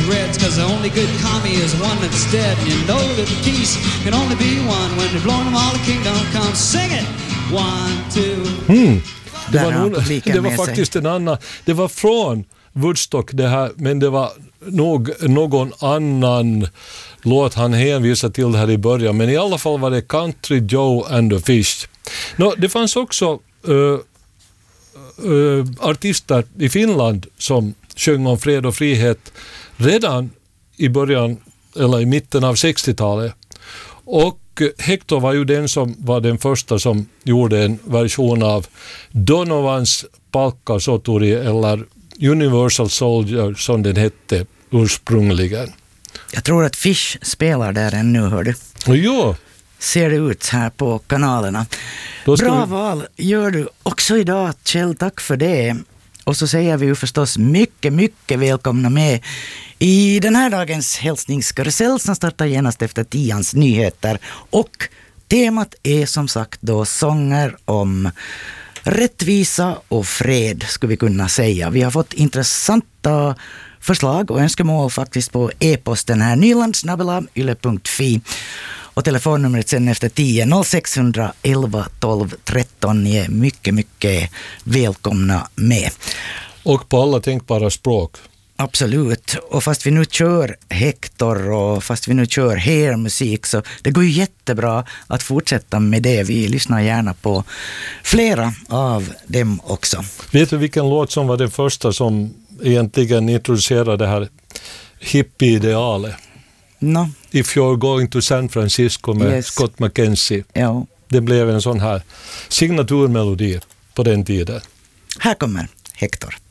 regrets, cause the only good commie is one that's dead. And you know that peace can only be one when you've blown them all, the kingdom comes. Sing it! 1, 2... Det var faktiskt en annan, det var från Woodstock det här, men det var nog någon annan låt han hänvisade till här i början, men i alla fall var det Country Joe and the Fish. Det fanns också artister i Finland som sjöng om fred och frihet redan i början eller i mitten av 60-talet, och Hector var ju den som var den första som gjorde en version av Donovans Palkkasoturi eller Universal Soldier som den hette ursprungligen. Jag tror att Fish spelar där ännu, hör du. Jo. Ser det ut här på kanalerna. Bra val gör du också idag, Kjell, tack för det. Och så säger vi ju förstås mycket välkomna med i den här dagens hälsningskarusell som startar genast efter 10:ans nyheter. Och temat är som sagt då sånger om rättvisa och fred, skulle vi kunna säga. Vi har fått intressanta förslag och önskemål faktiskt på e-posten här, nyland@yle.fi. Och telefonnumret sen efter 10 0611 12 13. Ni är mycket välkomna med. Och på alla tänkbara språk. Absolut. Och fast vi nu kör Hector och fast vi nu kör Hair-musik, så det går ju jättebra att fortsätta med det. Vi lyssnar gärna på flera av dem också. Vet du vilken låt som var den första som egentligen introducerade det här hippie-idealet? No. If You're Going to San Francisco med Scott McKenzie. Ja. Det blev en sån här signaturmelodi på den tiden. Här kommer Hector.